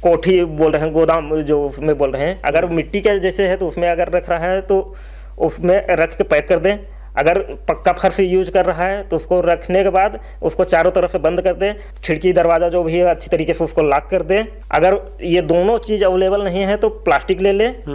कोठी बोल रहे हैं, गोदाम जो उसमें बोल रहे हैं, अगर मिट्टी के जैसे है तो उसमें अगर रख रहा है तो उसमें रख के पैक कर दें। अगर पक्का फर्श यूज कर रहा है तो उसको रखने के बाद उसको चारों तरफ से बंद कर दें, खिड़की दरवाज़ा जो भी है अच्छी तरीके से उसको लॉक कर दें। अगर ये दोनों चीज़ अवेलेबल नहीं है तो प्लास्टिक ले लें